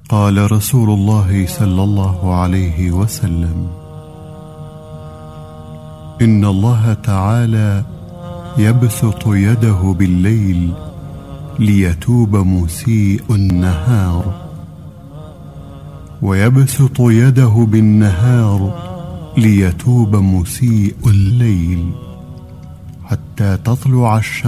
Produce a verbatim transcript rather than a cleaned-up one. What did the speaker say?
قال رسول الله صلى الله عليه وسلم: إن الله تعالى يبسط يده بالليل ليتوب مسيء النهار، ويبسط يده بالنهار ليتوب مسيء الليل، حتى تطلع الشمس